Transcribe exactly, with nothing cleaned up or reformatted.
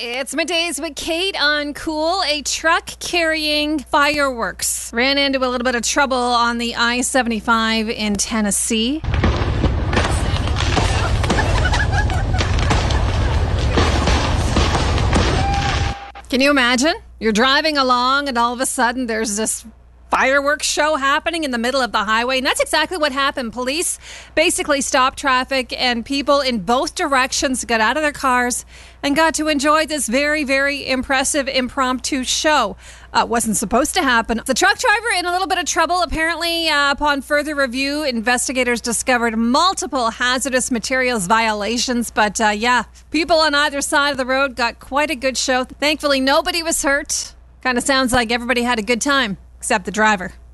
It's middays with Kate on Cool. A truck carrying fireworks ran into a little bit of trouble on the I seventy-five in Tennessee. Can you imagine? You're driving along and all of a sudden there's this fireworks show happening in the middle of the highway. And that's exactly what happened. Police basically stopped traffic and people in both directions got out of their cars and got to enjoy this very, very impressive impromptu show. Uh, wasn't supposed to happen. The truck driver in a little bit of trouble. Apparently, uh, upon further review, investigators discovered multiple hazardous materials violations. But uh, yeah, people on either side of the road got quite a good show. Thankfully, nobody was hurt. Kind of sounds like everybody had a good time. Except the driver.